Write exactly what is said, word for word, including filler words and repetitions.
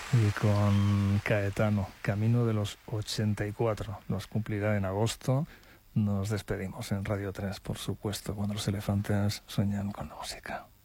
Y con Caetano, Camino de los ochenta y cuatro, los cumplirá en agosto. Nos despedimos en Radio tres, por supuesto, cuando los elefantes sueñan con la música.